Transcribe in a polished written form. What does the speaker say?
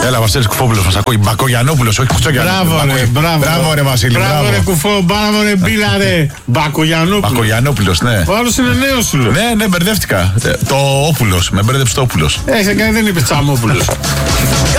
Έλα, Βασίλης Κουφόπουλος, μας ακούει. Μπακογιανόπουλος, όχι Κουτσογιανόπουλος. Μπράβο ρε Βασίλη. Μπράβο ρε Κουφό, μπράβο ρε Μπίλα ρε. Μπακογιανόπουλος, ναι. Ο άλλος είναι νέος σου λέω. Ναι, μπερδεύτηκα. Το Όπουλος, με μπέρδεψε το Όπουλος. Δεν είπε Τσαμόπουλος.